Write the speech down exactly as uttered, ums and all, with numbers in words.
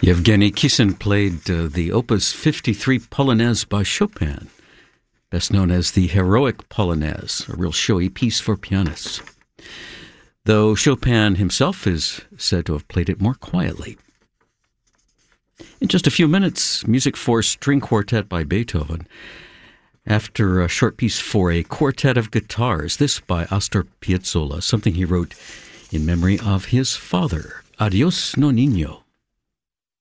Yevgeny Kissin played uh, the Opus fifty-three Polonaise by Chopin, best known as the Heroic Polonaise, a real showy piece for pianists, though Chopin himself is said to have played it more quietly. In just a few minutes, music for string quartet by Beethoven. After a short piece for a quartet of guitars, this by Astor Piazzolla, something he wrote in memory of his father. Adios, Nonino.